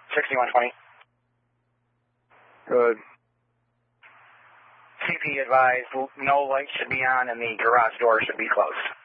6120. Good. CP advised no light should be on and the garage door should be closed.